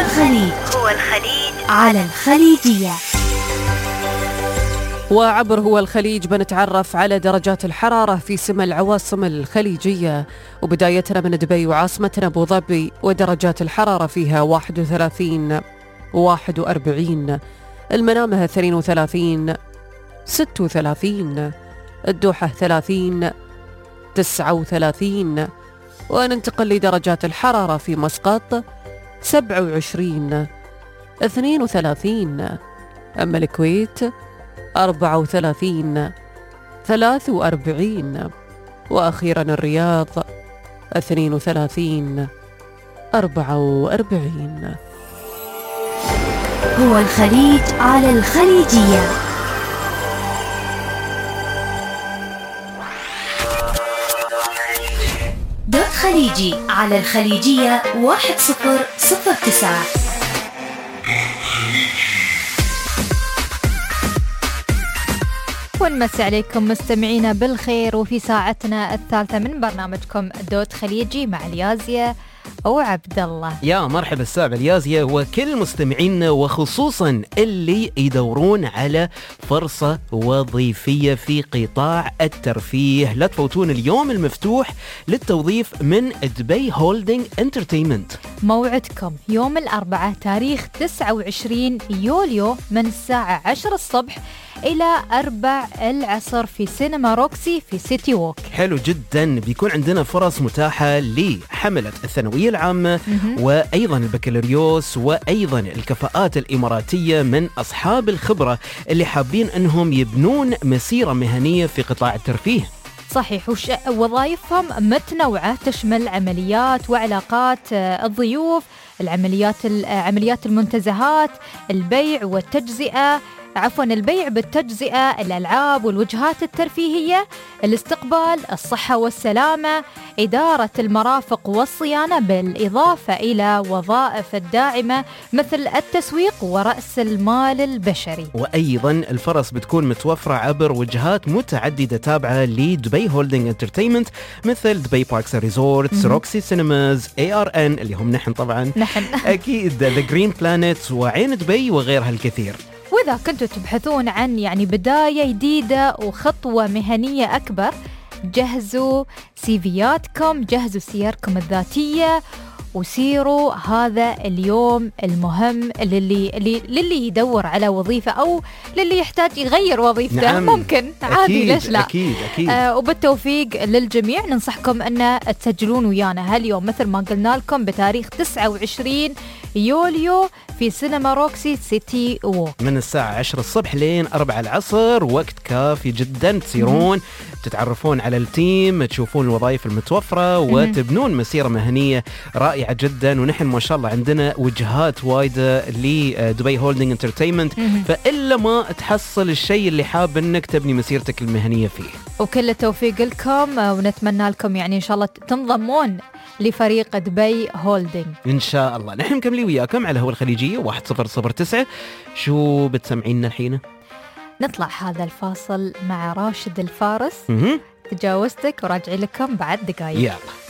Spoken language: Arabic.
الخليج على الخليجية. وعبر هو الخليج بنتعرف على درجات الحرارة في سما العواصم الخليجية، وبدايتنا من دبي وعاصمتنا أبو ظبي، ودرجات الحرارة فيها 31 41، المنامة 32 36، الدوحة 30 39، وننتقل لدرجات الحرارة في مسقط 27 32، أما الكويت 34 43، وأخيرا الرياض 32 44. هو الخليج على الخليجية. دوت خليجي على الخليجية 1009. ونمسي عليكم مستمعينا بالخير، وفي ساعتنا الثالثة من برنامجكم دوت خليجي مع اليازية أو عبد الله. يا مرحبا السابع اليازية وكل مستمعينا، وخصوصا اللي يدورون على فرصة وظيفية في قطاع الترفيه. لا تفوتون اليوم المفتوح للتوظيف من دبي هولدنج انترتينمنت. موعدكم يوم الأربعاء تاريخ 29 يوليو من الساعة 10 الصبح إلى 4 العصر في سينما روكسي في سيتي ووك. حلو جدا، بيكون عندنا فرص متاحة لحملة الثانوية العامة وأيضا البكالوريوس وأيضا الكفاءات الإماراتية من أصحاب الخبرة اللي حابين أنهم يبنون مسيرة مهنية في قطاع الترفيه. صحيح، وظائفهم متنوعة تشمل عمليات وعلاقات الضيوف، عمليات المنتزهات، البيع بالتجزئة، الألعاب والوجهات الترفيهية، الاستقبال، الصحة والسلامة، إدارة المرافق والصيانة، بالإضافة إلى وظائف الداعمة مثل التسويق ورأس المال البشري. وأيضا الفرص بتكون متوفرة عبر وجهات متعددة تابعة لدبي هولدنج انترتينمنت مثل دبي باركس ريزورتس، روكسي سينماز، ARN اللي هم نحن طبعا أكيد، ذا جرين بلانيت، وعين دبي وغيرها الكثير. وإذا كنتوا تبحثون عن بداية جديدة وخطوة مهنية أكبر، جهزوا سيفياتكم، جهزوا سيركم الذاتية، وسيروا هذا اليوم المهم للي يدور على وظيفة أو للي يحتاج يغير وظيفته. نعم. ممكن عادي، ليش لا؟ أكيد. وبالتوفيق للجميع. ننصحكم أن تسجلون ويانا هاليوم مثل ما قلنا لكم بتاريخ 29 يوليو في سينما روكسي سيتي ووك من الساعة 10 الصبح لين 4 العصر. وقت كافي جدا تسيرون تتعرفون على التيم، تشوفون الوظائف المتوفرة وتبنون مسيرة مهنية رائعة جدا. ونحن ما شاء الله عندنا وجهات وايدة لدبي هولدنج انترتينمنت، فإلا ما تحصل الشيء اللي حاب انك تبني مسيرتك المهنية فيه. وكل التوفيق لكم، ونتمنى لكم إن شاء الله تنضمون لفريق دبي هولدنج إن شاء الله. نحن مكملين وياكم على هو الخليجية 1009. شو بتسمعينا الحين؟ نطلع هذا الفاصل مع راشد الفارس. تجاوزتك وراجعي لكم بعد دقايق. يلا.